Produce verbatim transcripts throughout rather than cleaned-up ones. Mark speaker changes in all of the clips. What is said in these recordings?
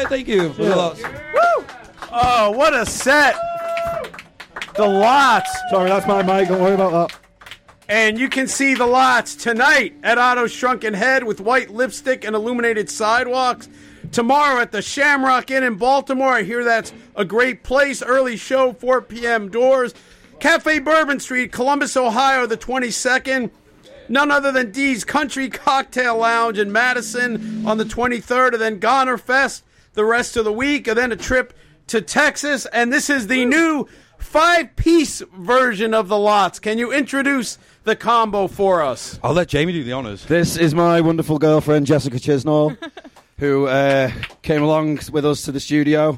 Speaker 1: right, thank you. For the Lots.
Speaker 2: Woo! Oh, what a set. The Lots.
Speaker 3: Sorry, that's my mic. Don't worry about that.
Speaker 2: And you can see the Lots tonight at Otto's Shrunken Head with white lipstick and illuminated sidewalks. Tomorrow at the Shamrock Inn in Baltimore. I hear that's a great place. Early show, four p.m. doors. Cafe Bourbon Street, Columbus, Ohio, the twenty-second. None other than Dee's Country Cocktail Lounge in Madison on the twenty-third. And then Goner Fest the rest of the week. And then a trip to Texas. And this is the new five-piece version of the Lots. Can you introduce the combo for us?
Speaker 1: I'll let Jamie do the honours.
Speaker 3: This is my wonderful girlfriend, Jessica Chisnall, who uh, came along with us to the studio,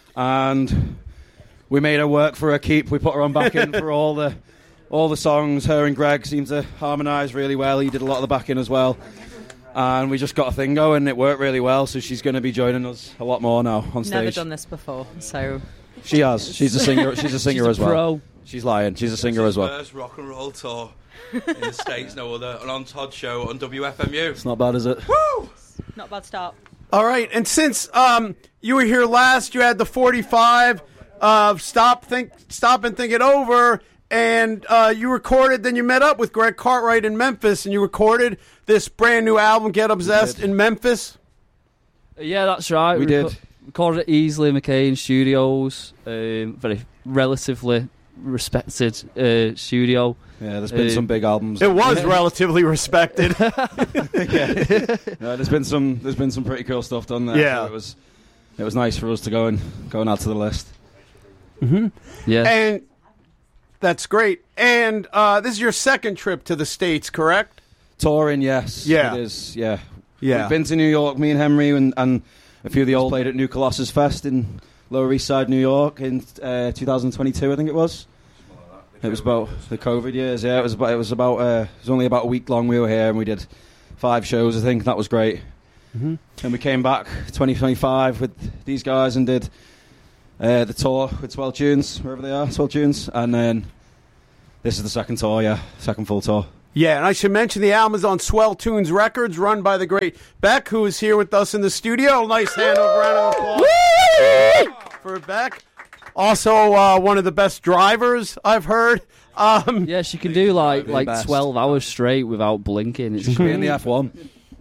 Speaker 3: and we made her work for her keep. We put her on backing for all the all the songs. Her and Greg seemed to harmonise really well. He did a lot of the backing as well. And we just got a thing going. It worked really well, so she's going to be joining us a lot more now on stage.
Speaker 4: Never done this before, so...
Speaker 3: She has. She's a singer. She's a singer
Speaker 4: she's a
Speaker 3: as well.
Speaker 4: Pro.
Speaker 3: She's lying. She's a singer as well.
Speaker 1: First rock and roll tour in the States, no other. An on Todd show on W F M U.
Speaker 3: It's not bad, is it?
Speaker 1: Woo!
Speaker 4: Not a bad start.
Speaker 2: All right, and since um, you were here last, you had the forty-five of Stop Think, Stop and Think It Over, and uh, you recorded, then you met up with Greg Cartwright in Memphis, and you recorded this brand new album, Get Obsessed, in Memphis.
Speaker 5: Yeah, that's right.
Speaker 3: We, we did.
Speaker 5: Reco- recorded at Easley McCain Studios, um, very relatively respected uh, studio.
Speaker 3: Yeah, there's been
Speaker 5: uh,
Speaker 3: some big albums.
Speaker 2: It was yeah. relatively respected.
Speaker 3: yeah. yeah, there's been some. There's been some pretty cool stuff done there.
Speaker 2: Yeah,
Speaker 3: so it was. It was nice for us to go and go and add to the list.
Speaker 2: Mm-hmm.
Speaker 5: Yeah,
Speaker 2: and that's great. And uh, this is your second trip to the States, correct?
Speaker 3: Touring, yes.
Speaker 2: Yeah,
Speaker 3: it is. Yeah,
Speaker 2: yeah.
Speaker 3: We've been to New York. Me and Henry and, and a few of the old played at New Colossus Fest in Lower East Side, New York, in uh, two thousand twenty-two, I think it was. It was about the COVID years. Yeah, it was about. It was about. Uh, it was only about a week long. We were here and we did five shows. I think that was great.
Speaker 2: Mm-hmm.
Speaker 3: And we came back twenty twenty-five with these guys and did uh, the tour with twelve Tunes, wherever they are, twelve Tunes, and then this is the second tour. Yeah, second full tour.
Speaker 2: Yeah, and I should mention the album is on Swell Tunes Records, run by the great Beck, who is here with us in the studio. Nice hand of round of applause for Beck. Also, uh, one of the best drivers I've heard. Um,
Speaker 5: yeah, she can do like like
Speaker 3: best.
Speaker 5: twelve hours straight without blinking. It's
Speaker 3: she should be in the F one.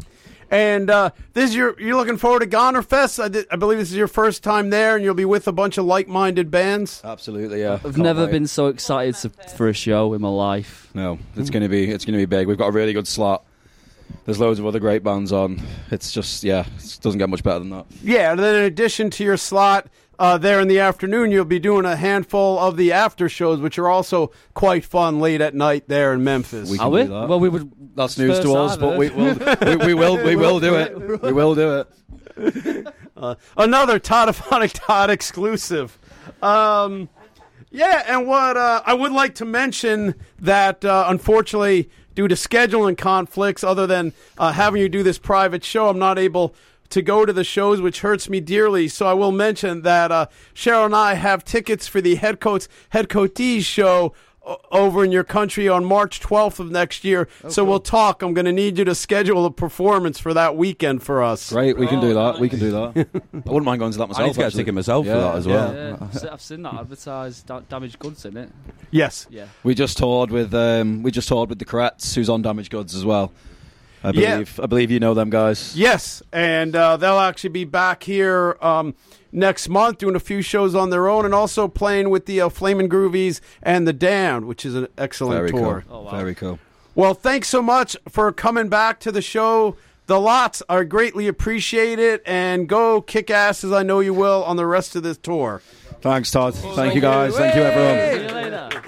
Speaker 2: And uh, this is your, you're looking forward to Goner Fest. I, did, I believe this is your first time there, and you'll be with a bunch of like-minded bands.
Speaker 3: Absolutely, yeah.
Speaker 5: I've
Speaker 3: Can't
Speaker 5: never
Speaker 3: wait.
Speaker 5: been so excited to, for a show in my life.
Speaker 3: No, it's going to be it's going to be big. We've got a really good slot. There's loads of other great bands on. It's just, yeah, it doesn't get much better than that.
Speaker 2: Yeah, and then in addition to your slot uh, there in the afternoon, you'll be doing a handful of the after shows, which are also quite fun late at night there in Memphis.
Speaker 3: We can
Speaker 5: Are we?
Speaker 3: do that.
Speaker 5: Well, we would.
Speaker 3: That's news to us,
Speaker 5: I've
Speaker 3: but
Speaker 5: heard.
Speaker 3: we will, we, we will, we will do it. We will do it.
Speaker 2: Uh, another Toddophonic Todd exclusive. Um, yeah, and what uh, I would like to mention that uh, unfortunately, due to scheduling conflicts, other than uh, having you do this private show, I'm not able to go to the shows, which hurts me dearly. So I will mention that uh, Cheryl and I have tickets for the Head Coats Head Coatees show over in your country on March twelfth of next year. Oh, so cool. We'll talk. I'm going to need you to schedule a performance for that weekend for us.
Speaker 3: Great, we can do that. We can do that. I wouldn't mind going to that myself.
Speaker 1: I need to get
Speaker 3: actually.
Speaker 1: a ticket myself
Speaker 3: yeah,
Speaker 1: for that as well.
Speaker 5: Yeah, yeah. I've seen that advertised. Da- damaged goods in it.
Speaker 2: Yes.
Speaker 5: Yeah.
Speaker 3: We just toured with um, we just toured with the Corettes, who's on Damaged Goods as well. I believe.
Speaker 2: Yeah.
Speaker 3: I believe you know them guys.
Speaker 2: Yes, and uh, they'll actually be back here um, next month doing a few shows on their own and also playing with the uh, Flamin' Groovies and the Damned, which is an excellent
Speaker 3: Very
Speaker 2: tour.
Speaker 3: Cool.
Speaker 5: Oh, wow.
Speaker 3: Very cool.
Speaker 2: Well, thanks so much for coming back to the show. The Lots are greatly appreciated, and go kick ass, as I know you will, on the rest of this tour.
Speaker 3: Thanks, Todd. Thank, Thank you, guys. You. Thank you, everyone.
Speaker 5: See you later.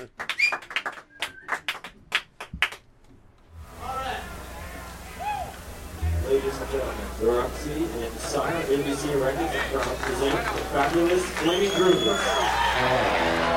Speaker 6: Ladies and gentlemen, Roxy and Sire N B C Records are proud to present the fabulous Flaming Groovies.